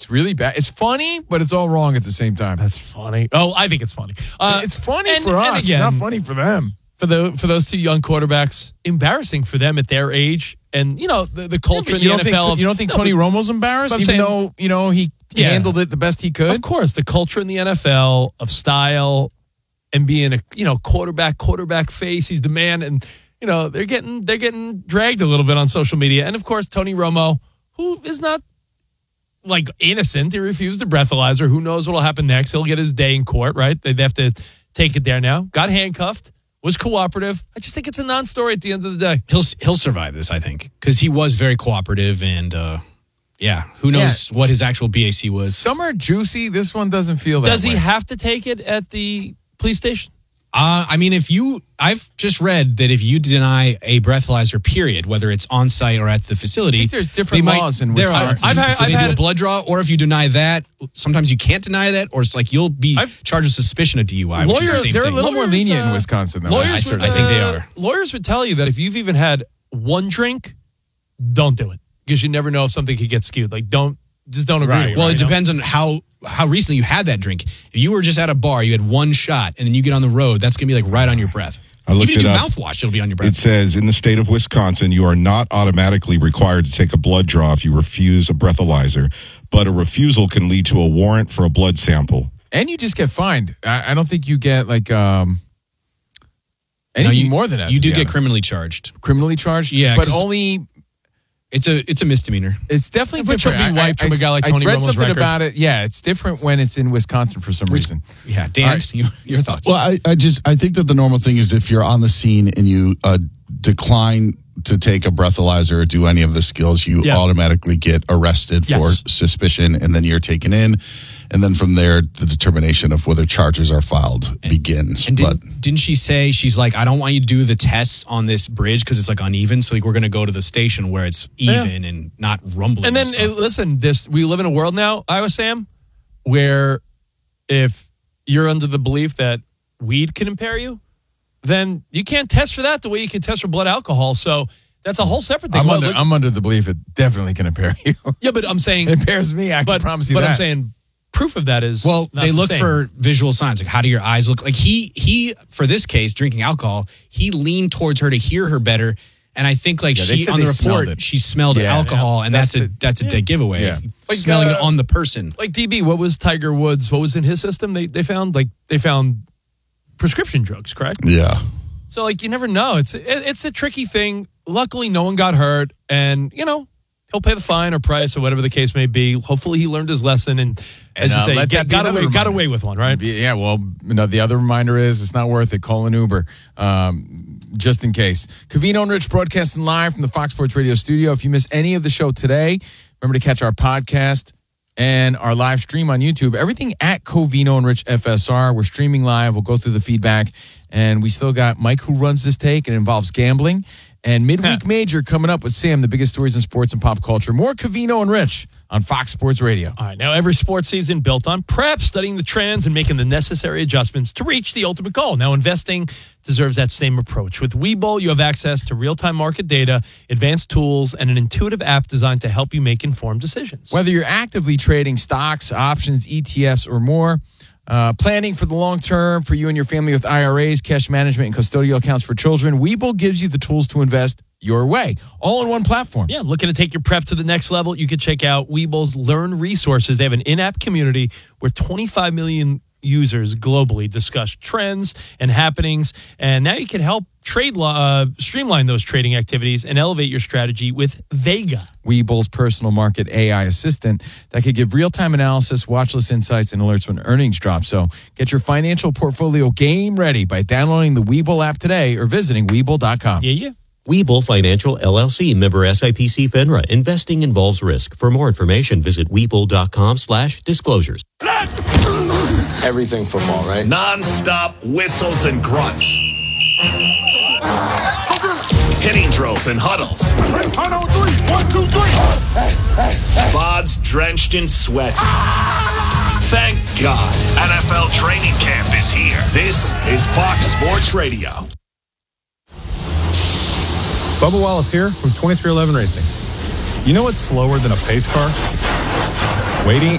It's really bad. It's funny, but it's all wrong at the same time. That's funny. Oh, I think it's funny. It's funny for us. It's not funny for them. For those two young quarterbacks, embarrassing for them at their age, and the culture in the NFL. You don't think Tony Romo's embarrassed, even though he handled it the best he could? Of course, the culture in the NFL of style and being a quarterback face. He's the man, and they're getting dragged a little bit on social media. And of course, Tony Romo, who is not like innocent, he refused a breathalyzer. Who knows what'll happen next? He'll get his day in court, right? They have to take it there now. Got handcuffed. Was cooperative. I just think it's a non-story at the end of the day. He'll survive this, I think, because he was very cooperative, and who knows what his actual BAC was. Some are juicy. This one doesn't feel that way. Does he have to take it at the police station? I mean, I've just read that if you deny a breathalyzer, period, whether it's on site or at the facility, I think there's different laws in Wisconsin. They do a blood draw, or if you deny that, sometimes you can't deny that, or it's like you'll be charged with suspicion of DUI. Which is the same they're thing. a little more lenient in Wisconsin, though. I think they are. Lawyers would tell you that if you've even had one drink, don't do it, because you never know if something could get skewed. Like, just don't agree. Right. Well, it depends on how recently you had that drink. If you were just at a bar, you had one shot, and then you get on the road, that's going to be like right on your breath. I looked Even if it you up. mouthwash, it'll be on your breath. It says in the state of Wisconsin, you are not automatically required to take a blood draw if you refuse a breathalyzer, but a refusal can lead to a warrant for a blood sample. And you just get fined. I don't think you get like anything more than that. You do get criminally charged. Criminally charged? Yeah, but only. It's a misdemeanor. It's definitely Which different. will be wiped from a guy like Tony I read Romo's something record. about it. Yeah, it's different when it's in Wisconsin for some reason. Yeah, Dan, your thoughts? Well, I think that the normal thing is if you're on the scene and you decline to take a breathalyzer or do any of the skills, you automatically get arrested for suspicion, and then you're taken in. And then from there, the determination of whether charges are filed begins. And didn't she say, she's like, I don't want you to do the tests on this bridge because it's like uneven. So like, we're going to go to the station where it's even and not rumbling. And then, listen, we live in a world now, Iowa Sam, where if you're under the belief that weed can impair you, then you can't test for that the way you can test for blood alcohol. So that's a whole separate thing. I'm under the belief it definitely can impair you. Yeah, but I'm saying... It impairs me, I can promise you that. But I'm saying... Proof of that is they look for visual signs, like how do your eyes look? Like he for this case, drinking alcohol, he leaned towards her to hear her better, and I think like she on the report she smelled alcohol, and that's a dead giveaway. Yeah. Like, smelling it on the person. Like DB, what was Tiger Woods? What was in his system? They found prescription drugs, correct? Yeah. So like you never know. It's a tricky thing. Luckily, no one got hurt, and he'll pay the fine or price or whatever the case may be. Hopefully, he learned his lesson and as you say, got away with one, right? Yeah, well, the other reminder is it's not worth it. Call an Uber, just in case. Covino and Rich broadcasting live from the Fox Sports Radio studio. If you miss any of the show today, remember to catch our podcast and our live stream on YouTube. Everything at Covino and Rich FSR. We're streaming live. We'll go through the feedback. And we still got Mike who runs this take. It involves gambling. And Midweek Major coming up with Sam, the biggest stories in sports and pop culture. More Covino and Rich on Fox Sports Radio. All right, now every sports season built on prep, studying the trends, and making the necessary adjustments to reach the ultimate goal. Now investing deserves that same approach. With Webull, you have access to real-time market data, advanced tools, and an intuitive app designed to help you make informed decisions. Whether you're actively trading stocks, options, ETFs, or more, planning for the long term for you and your family with IRAs, cash management, and custodial accounts for children, Webull gives you the tools to invest your way, all in one platform. Yeah, looking to take your prep to the next level? You can check out Webull's Learn Resources. They have an in-app community where 25 million users globally discuss trends and happenings, and now you can help streamline those trading activities and elevate your strategy with Vega. Webull's personal market AI assistant that could give real-time analysis, watch list insights, and alerts when earnings drop. So get your financial portfolio game ready by downloading the Webull app today or visiting Webull.com. Yeah. Webull Financial, LLC, member SIPC FINRA. Investing involves risk. For more information, visit Webull.com/disclosures. Everything football, right? Non-stop whistles and grunts. Hitting drills and huddles. 1, 2, 3. Bods drenched in sweat. Thank God. NFL training camp is here. This is Fox Sports Radio. Bubba Wallace here from 2311 Racing. You know what's slower than a pace car? Waiting